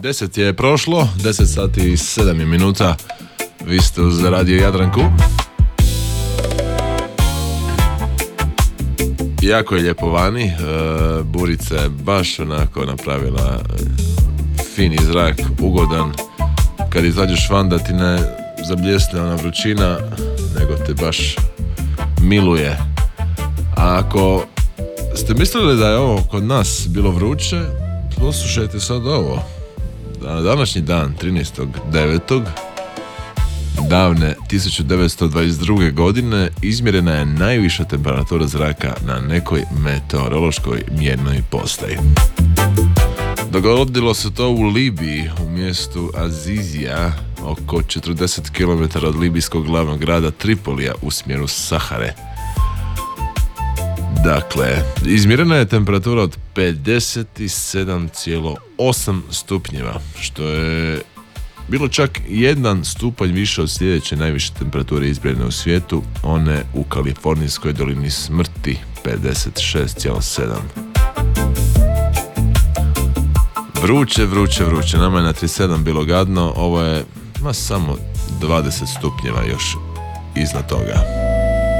10 je prošlo, 10 sati i 7 minuta. Vi ste uz Radio Jadranku. Jako je lijepo vani. Burica je baš onako napravila fini zrak, ugodan. Kad izađeš van da ti ne zabljesne ona vrućina, nego te baš miluje. A ako ste mislili da je ovo kod nas bilo vruće, poslušajte sad ovo. Na današnji dan, 13.9. davne 1922. godine izmjerena je najviša temperatura zraka na nekoj meteorološkoj mjernoj postaji. Dogodilo se to u Libiji, u mjestu Azizija, oko 40 km od libijskog glavnog grada Tripolija u smjeru Sahare. Dakle, izmjerena je temperatura od 57,8 stupnjeva, što je bilo čak 1 stupanj više od sljedeće najviše temperature izmjerene u svijetu, one u Kalifornijskoj dolini smrti, 56,7. Vruće, nama je na 37 bilo gadno, ovo je samo 20 stupnjeva još iznad toga.